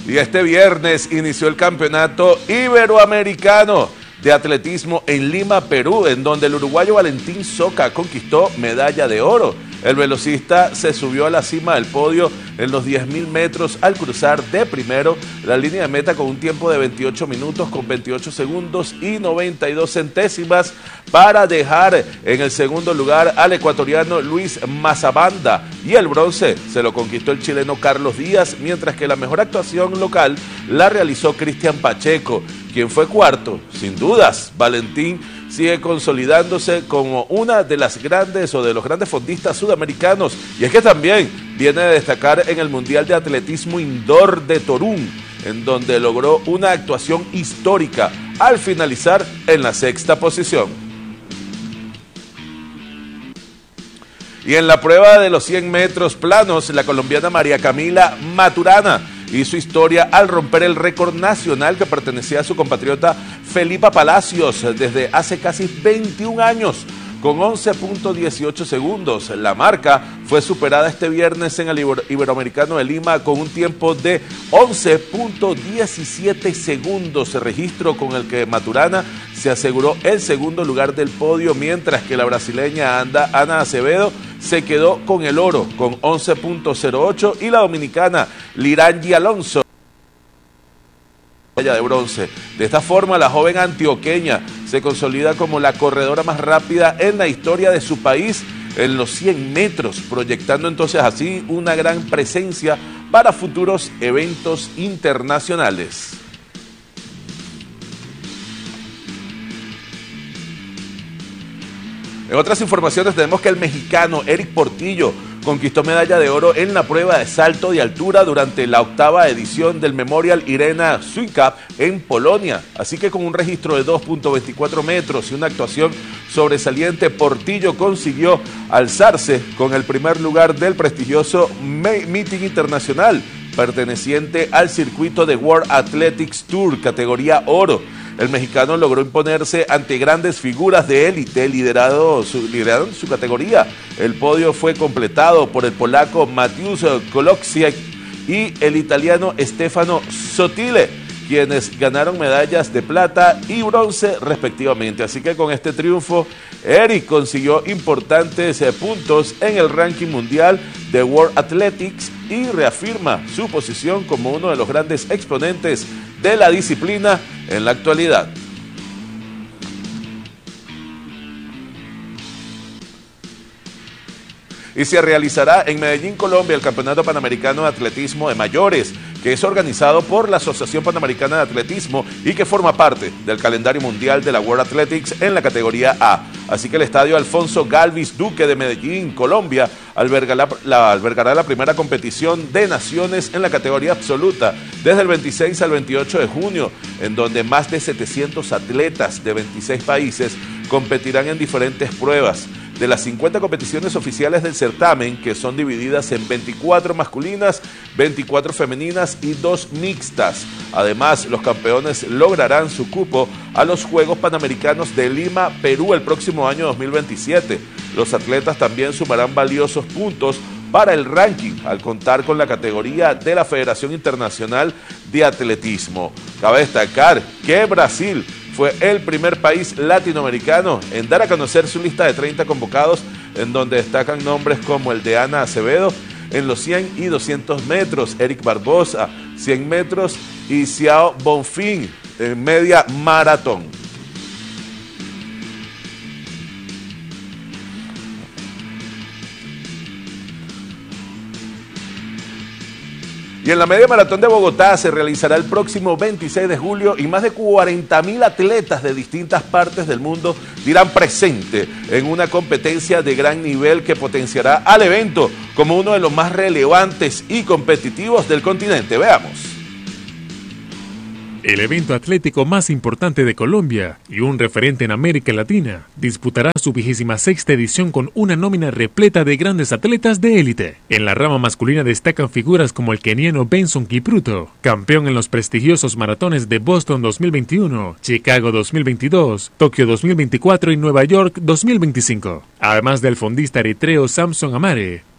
Y este viernes inició el campeonato iberoamericano de atletismo en Lima, Perú, en donde el uruguayo Valentín Soca conquistó medalla de oro. El velocista se subió a la cima del podio en los 10.000 metros al cruzar de primero la línea de meta con un tiempo de 28 minutos con 28 segundos y 92 centésimas para dejar en el segundo lugar al ecuatoriano Luis Mazabanda, y el bronce se lo conquistó el chileno Carlos Díaz, mientras que la mejor actuación local la realizó Cristian Pacheco, quien fue cuarto. Sin dudas, Valentín sigue consolidándose como una de las grandes o de los grandes fondistas sudamericanos, y es que también viene a destacar en el Mundial de Atletismo Indoor de Torún, en donde logró una actuación histórica al finalizar en la sexta posición. Y en la prueba de los 100 metros planos, la colombiana María Camila Maturana hizo historia al romper el récord nacional que pertenecía a su compatriota Felipa Palacios desde hace casi 21 años, con 11.18 segundos. La marca fue superada este viernes en el Iberoamericano de Lima con un tiempo de 11.17 segundos, registro con el que Maturana se aseguró el segundo lugar del podio, mientras que la brasileña Ana Acevedo se quedó con el oro con 11.08 y la dominicana Lirangi Alonso medalla de bronce. De esta forma, la joven antioqueña se consolida como la corredora más rápida en la historia de su país en los 100 metros, proyectando entonces así una gran presencia para futuros eventos internacionales. En otras informaciones tenemos que el mexicano Eric Portillo conquistó medalla de oro en la prueba de salto de altura durante la 8ª edición del Memorial Irena Swing Cup en Polonia. Así que con un registro de 2.24 metros y una actuación sobresaliente, Portillo consiguió alzarse con el primer lugar del prestigioso meeting internacional perteneciente al circuito de World Athletics Tour, categoría oro. El mexicano logró imponerse ante grandes figuras de élite liderando su categoría. El podio fue completado por el polaco Mateusz Koloksiak y el italiano Stefano Sotile, quienes ganaron medallas de plata y bronce respectivamente. Así que con este triunfo, Eric consiguió importantes puntos en el ranking mundial de World Athletics y reafirma su posición como uno de los grandes exponentes de la disciplina en la actualidad. Y se realizará en Medellín, Colombia, el Campeonato Panamericano de Atletismo de Mayores, que es organizado por la Asociación Panamericana de Atletismo y que forma parte del calendario mundial de la World Athletics en la categoría A. Así que el estadio Alfonso Galvis Duque de Medellín, Colombia, albergará la primera competición de naciones en la categoría absoluta desde el 26 al 28 de junio, en donde más de 700 atletas de 26 países competirán en diferentes pruebas. De las 50 competiciones oficiales del certamen, que son divididas en 24 masculinas, 24 femeninas y 2 mixtas. Además, los campeones lograrán su cupo a los Juegos Panamericanos de Lima, Perú, el próximo año 2027. Los atletas también sumarán valiosos puntos para el ranking al contar con la categoría de la Federación Internacional de Atletismo. Cabe destacar que Brasil fue el primer país latinoamericano en dar a conocer su lista de 30 convocados, en donde destacan nombres como el de Ana Acevedo en los 100 y 200 metros, Eric Barbosa, 100 metros y Xiao Bonfim en media maratón. Y en la media maratón de Bogotá se realizará el próximo 26 de julio y más de 40.000 atletas de distintas partes del mundo dirán presente en una competencia de gran nivel que potenciará al evento como uno de los más relevantes y competitivos del continente. Veamos. El evento atlético más importante de Colombia y un referente en América Latina disputará su 26ª edición con una nómina repleta de grandes atletas de élite. En la rama masculina destacan figuras como el keniano Benson Kipruto, campeón en los prestigiosos maratones de Boston 2021, Chicago 2022, Tokio 2024 y Nueva York 2025. Además del fondista eritreo Samson Amare, quien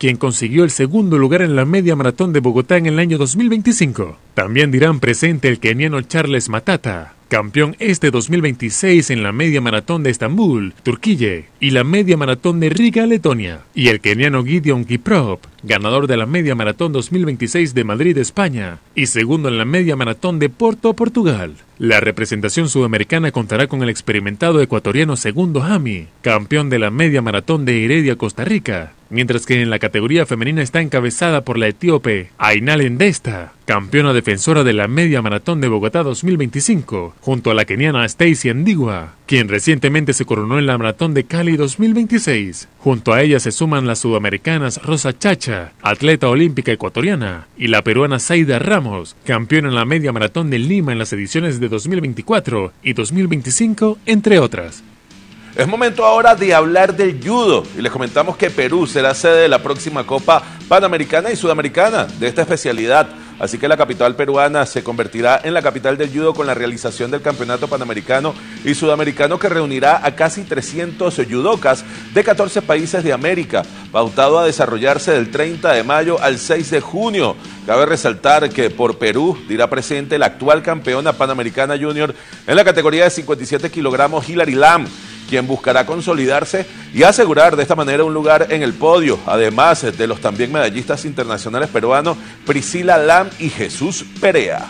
quien consiguió el segundo lugar en la media maratón de Bogotá en el año 2025. También dirán presente el keniano Charles Matata, campeón este 2026 en la media maratón de Estambul, Turquía, y la media maratón de Riga, Letonia, y el keniano Gideon Kiprop, ganador de la media maratón 2026 de Madrid, España, y segundo en la media maratón de Porto, Portugal. La representación sudamericana contará con el experimentado ecuatoriano Segundo Hami, campeón de la media maratón de Heredia, Costa Rica, mientras que en la categoría femenina está encabezada por la etíope Ainal Ndesta, campeona defensora de la media maratón de Bogotá 2025, junto a la keniana Stacy Ndigwa, quien recientemente se coronó en la maratón de Cali 2026. Junto a ella se suman las sudamericanas Rosa Chacha, atleta olímpica ecuatoriana, y la peruana Zaida Ramos, campeona en la media maratón de Lima en las ediciones de 2024 y 2025, entre otras. Es momento ahora de hablar del judo y les comentamos que Perú será sede de la próxima Copa Panamericana y Sudamericana de esta especialidad. Así que la capital peruana se convertirá en la capital del judo con la realización del Campeonato Panamericano y Sudamericano que reunirá a casi 300 judokas de 14 países de América, pautado a desarrollarse del 30 de mayo al 6 de junio. Cabe resaltar que por Perú dirá presente la actual campeona panamericana junior en la categoría de 57 kilogramos Hilary Lam, quien buscará consolidarse y asegurar de esta manera un lugar en el podio, además de los también medallistas internacionales peruanos Priscila Lam y Jesús Perea.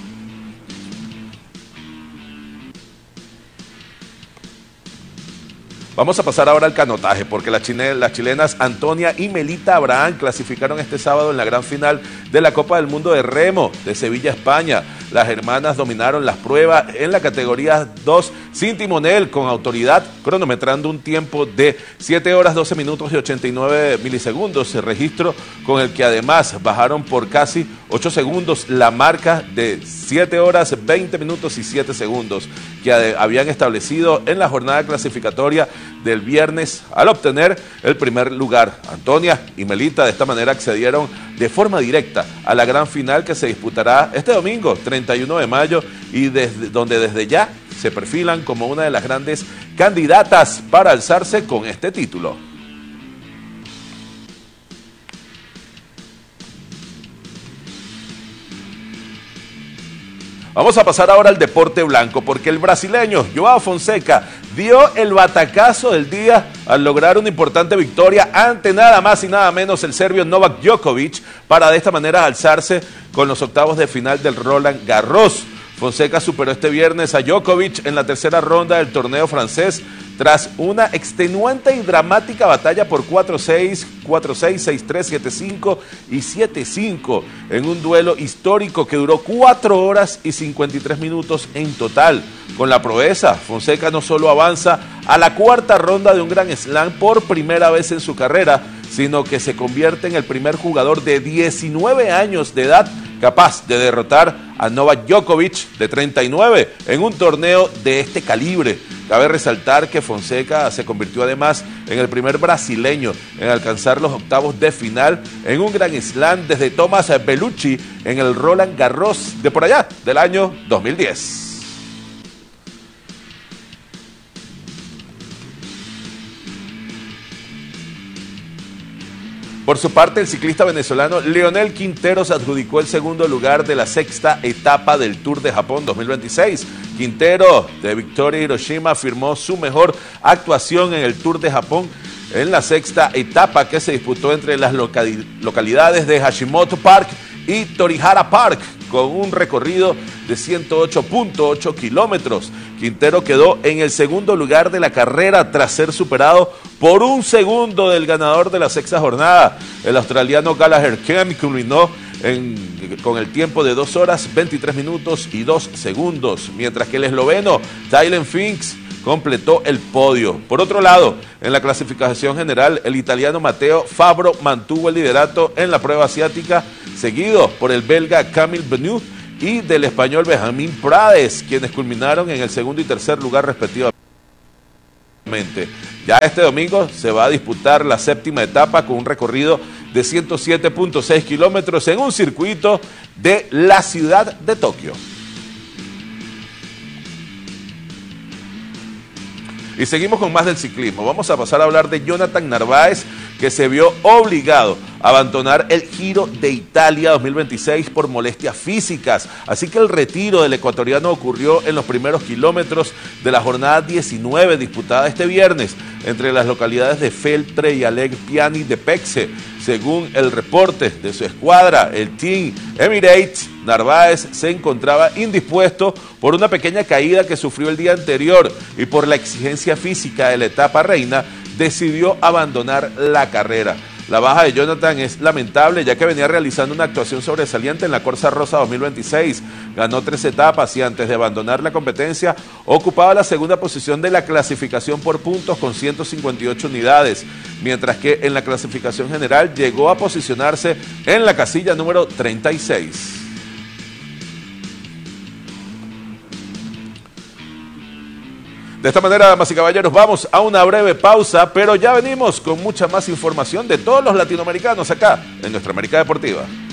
Vamos a pasar ahora al canotaje, porque las chilenas Antonia y Melita Abraham clasificaron este sábado en la gran final de la Copa del Mundo de Remo de Sevilla, España. Las hermanas dominaron las pruebas en la categoría 2 sin timonel, con autoridad, cronometrando un tiempo de 7 horas 12 minutos y 89 milisegundos, registro con el que además bajaron por casi 8 segundos la marca de 7 horas 20 minutos y 7 segundos que habían establecido en la jornada clasificatoria del viernes al obtener el primer lugar. Antonia y Melita de esta manera accedieron de forma directa a la gran final que se disputará este domingo 31 de mayo y donde desde ya se perfilan como una de las grandes candidatas para alzarse con este título. Vamos a pasar ahora al deporte blanco, porque el brasileño João Fonseca dio el batacazo del día al lograr una importante victoria ante nada más y nada menos el serbio Novak Djokovic, para de esta manera alzarse con los octavos de final del Roland Garros. Fonseca superó este viernes a Djokovic en la tercera ronda del torneo francés tras una extenuante y dramática batalla por 4-6, 4-6, 6-3, 7-5 y 7-5 en un duelo histórico que duró 4 horas y 53 minutos en total. Con la proeza, Fonseca no solo avanza a la cuarta ronda de un Grand Slam por primera vez en su carrera, sino que se convierte en el primer jugador de 19 años de edad capaz de derrotar a Novak Djokovic, de 39, en un torneo de este calibre. Cabe resaltar que Fonseca se convirtió además en el primer brasileño en alcanzar los octavos de final en un Grand Slam desde Thomas Bellucci en el Roland Garros de por allá, del año 2010. Por su parte, el ciclista venezolano Leonel Quintero se adjudicó el segundo lugar de la sexta etapa del Tour de Japón 2026. Quintero, de Victoria Hiroshima, firmó su mejor actuación en el Tour de Japón en la sexta etapa, que se disputó entre las localidades de Hashimoto Park y Torihara Park, con un recorrido de 108.8 kilómetros. Quintero quedó en el segundo lugar de la carrera tras ser superado por un segundo del ganador de la sexta jornada. El australiano Gallagher Ken culminó con el tiempo de 2 horas 23 minutos y 2 segundos, mientras que el esloveno Tylen Finks completó el podio. Por otro lado, en la clasificación general, el italiano Matteo Fabro mantuvo el liderato en la prueba asiática, seguido por el belga Camille Benoit y del español Benjamín Prades, quienes culminaron en el segundo y tercer lugar respectivamente. Ya este domingo se va a disputar la séptima etapa con un recorrido de 107.6 kilómetros en un circuito de la ciudad de Tokio. Y seguimos con más del ciclismo. Vamos a pasar a hablar de Jonathan Narváez, que se vio obligado a abandonar el Giro de Italia 2026 por molestias físicas. Así que el retiro del ecuatoriano ocurrió en los primeros kilómetros de la jornada 19 disputada este viernes entre las localidades de Feltre y Aleg Piani de Pexe. Según el reporte de su escuadra, el Team Emirates, Narváez se encontraba indispuesto por una pequeña caída que sufrió el día anterior y por la exigencia física de la etapa reina, decidió abandonar la carrera. La baja de Jonathan es lamentable, ya que venía realizando una actuación sobresaliente en la Corsa Rosa 2026. Ganó 3 etapas y antes de abandonar la competencia ocupaba la segunda posición de la clasificación por puntos con 158 unidades, mientras que en la clasificación general llegó a posicionarse en la casilla número 36. De esta manera, damas y caballeros, vamos a una breve pausa, pero ya venimos con mucha más información de todos los latinoamericanos acá en nuestra América Deportiva.